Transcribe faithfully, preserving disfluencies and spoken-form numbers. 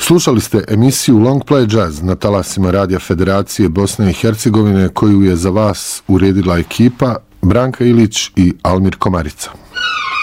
Slušali ste emisiju Long Play Jazz na talasima Radija Federacije Bosne i Hercegovine koju je za vas uredila ekipa Branka Ilić i Almir Komarica.